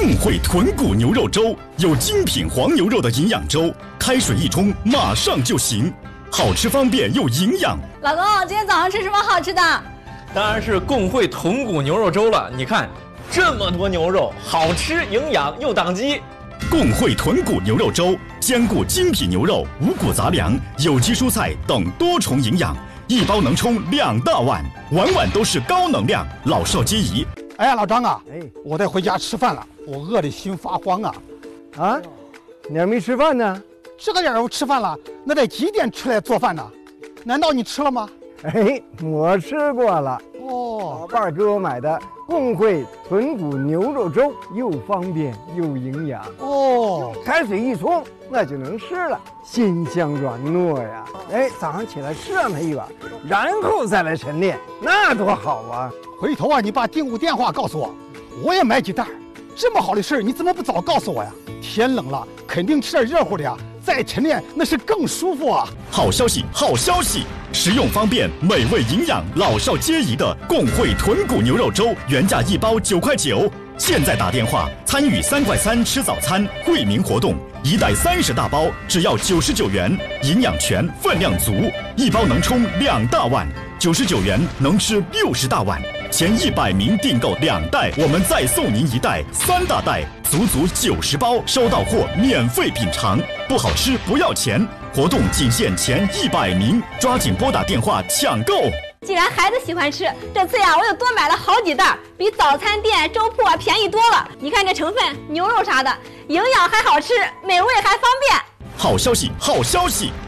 共汇豚骨牛肉粥，有精品黄牛肉的营养粥，开水一冲马上就行，好吃方便又营养。 老公，今天早上吃什么好吃的？ 当然是共汇豚骨牛肉粥了。你看，这么多牛肉，好吃、营养又挡饥。 共汇豚骨牛肉粥兼顾精品牛肉、五谷杂粮、有机蔬菜等多重营养，一包能冲2大碗，碗碗都是高能量，老少皆宜。 哎呀，老张啊，我得回家吃饭了，我饿得心发慌啊！ 啊，你还没吃饭呢？ 这个点儿吃饭了，那得几点出来做饭呢？难道你吃了吗？ 哎，我吃过了。 哦， 老伴儿给我买的共汇豚骨牛肉粥，又方便又营养。 哦， 开水一冲，那就能吃了，鲜香软糯呀。哎，早上起来吃上它一碗，然后再来晨练，那多好啊！ 回头啊，你把订购电话告诉我，我也买几袋。这么好的事儿，你怎么不早告诉我呀？天冷了，肯定吃点热乎的呀，再晨练那是更舒服啊！ 好消息，好消息！实用方便、美味营养、老少皆宜的共汇豚骨牛肉粥，原价1包9块9，现在打电话参与3块3吃早餐惠民活动，1袋30大包，只要99元，营养全，分量足，一包能冲2大碗，99元能吃60大碗。前100名订购2袋，我们再送您1袋3大袋，足足90包，收到货免费品尝，不好吃不要钱。活动仅限前100名，抓紧拨打电话抢购。 既然孩子喜欢吃，这次呀，我又多买了好几袋，比早餐店、粥铺啊便宜多了。你看这成分，牛肉啥的，营养还好吃，美味还方便。 好消息，好消息！